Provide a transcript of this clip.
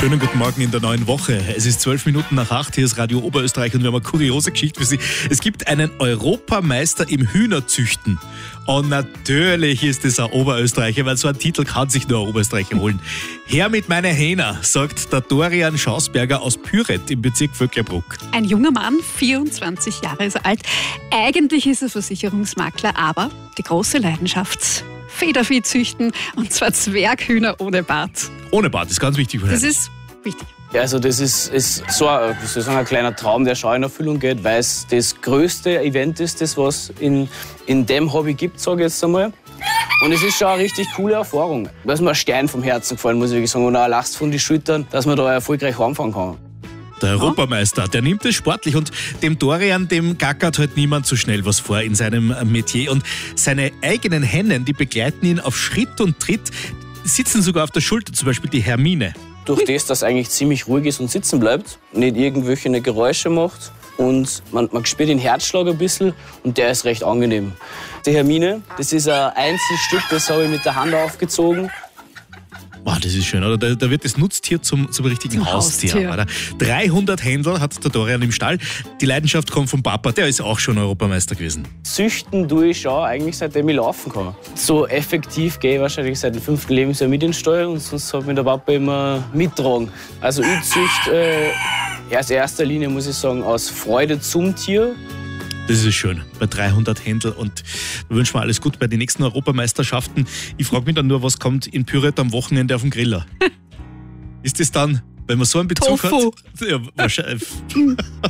Schönen guten Morgen in der neuen Woche. Es ist 7:12, hier ist Radio Oberösterreich und wir haben eine kuriose Geschichte für Sie. Es gibt einen Europameister im Hühnerzüchten. Und natürlich ist es ein Oberösterreicher, weil so einen Titel kann sich nur ein Oberösterreicher holen. Her mit meiner Hähner, sagt der Dorian Schausberger aus Pyret im Bezirk Vöcklerbruck. Ein junger Mann, 24 Jahre ist er alt. Eigentlich ist er Versicherungsmakler, aber die große Leidenschaft: Federvieh züchten, und zwar Zwerghühner ohne Bart. Ohne Bart, ist ganz wichtig. Das ist wichtig. Ja, also das ist so ein kleiner Traum, der schon in Erfüllung geht, weil es das größte Event ist, das was in dem Hobby gibt, sage ich jetzt einmal. Und es ist schon eine richtig coole Erfahrung. Da ist mir ein Stein vom Herzen gefallen, muss ich wirklich sagen, und auch eine Last von den Schultern, dass man da erfolgreich heimfahren kann. Der Europameister, der nimmt es sportlich und dem Dorian, dem gackert halt niemand so schnell was vor in seinem Metier. Und seine eigenen Hennen, die begleiten ihn auf Schritt und Tritt, sitzen sogar auf der Schulter, zum Beispiel die Hermine. Durch das, dass es eigentlich ziemlich ruhig ist und sitzen bleibt, nicht irgendwelche Geräusche macht und man spürt den Herzschlag ein bisschen und der ist recht angenehm. Die Hermine, das ist ein Einzelstück, das habe ich mit der Hand aufgezogen. Wow, das ist schön, oder? Da wird das Nutztier zum richtigen Haustier. Oder? 300 Händel hat der Dorian im Stall. Die Leidenschaft kommt vom Papa, der ist auch schon Europameister gewesen. Züchten tue ich schon eigentlich seitdem ich laufen kann. So effektiv gehe ich wahrscheinlich seit dem 5. Lebensjahr mit in den Stall und sonst hat mich der Papa immer mittragen. Also ich züchte aus erster Linie, muss ich sagen, aus Freude zum Tier. Das ist schön, bei 300 Händel, und wir wünschen mir alles gut bei den nächsten Europameisterschaften. Ich frage mich dann nur, was kommt in Pyret am Wochenende auf dem Griller? Ist das dann, wenn man so einen Bezug Tofu. hat? Ja, wahrscheinlich.